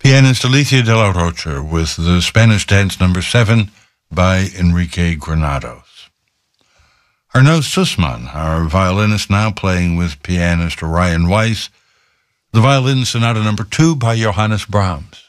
Pianist Alicia de la Rocha with the Spanish Dance No. 7 by Enrique Granados. Arnaud Sussman, our violinist, now playing with pianist Orion Weiss, the Violin Sonata No. 2 by Johannes Brahms.